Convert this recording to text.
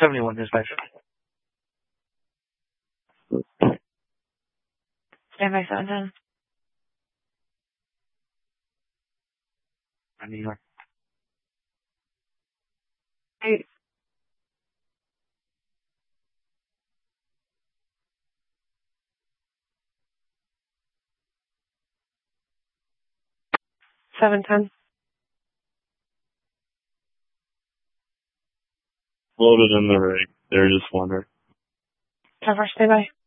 71 dispatch. Stand by 710. New York. Hey. $710. Loaded in the rig. They're just wondering. 10-4, stay by.